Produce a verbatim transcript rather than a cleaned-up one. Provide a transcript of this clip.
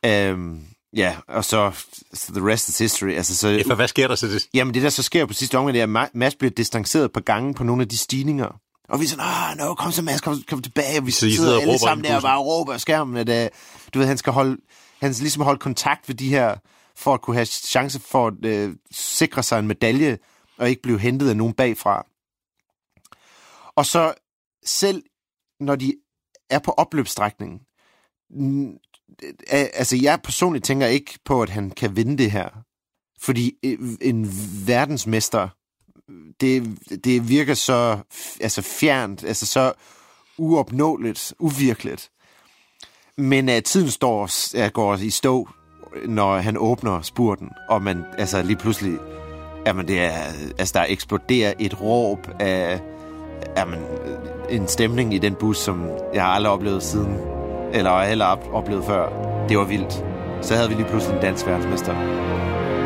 Øhm, ja, og så so the rest is history. Altså, så, ja, for hvad sker der så det? Jamen, det der så sker på sidste omgang, det er, at Mads bliver distanceret på gangen på nogle af de stigninger. Og vi er sådan, åh, no, kom så Mads, kom, kom tilbage. Og vi så sidder, sidder alle sammen der og bare råber af skærmen, at uh, du ved, han skal holde, han skal ligesom holde kontakt ved de her, for at kunne have chance for at uh, sikre sig en medalje, og ikke blive hentet af nogen bagfra. Og så selv når de er på opløbsstrækningen, altså jeg personligt tænker ikke på, at han kan vinde det her. Fordi en verdensmester, det, det virker så altså fjernt, altså så uopnåeligt, uvirkeligt. Men uh, tiden står, uh, går i stå, når han åbner spurten, og man altså lige pludselig, jamen det er, altså der eksploderer et råb af, jamen, en stemning i den bus, som jeg har aldrig oplevet siden, eller heller oplevet før. Det var vildt. Så havde vi lige pludselig en dansk verdensmester.